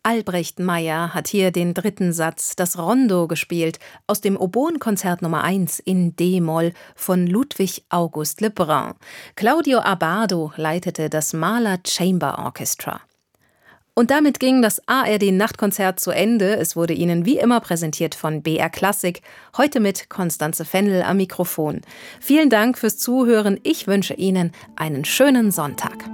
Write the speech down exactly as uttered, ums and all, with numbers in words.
Albrecht Meyer hat hier den dritten Satz, das Rondo, gespielt, aus dem Oboenkonzert Nummer eins in D-Moll von Ludwig August Le Brun. Claudio Abbado leitete das Mahler Chamber Orchestra. Und damit ging das A R D-Nachtkonzert zu Ende. Es wurde Ihnen wie immer präsentiert von B R Klassik, heute mit Constanze Fennel am Mikrofon. Vielen Dank fürs Zuhören. Ich wünsche Ihnen einen schönen Sonntag.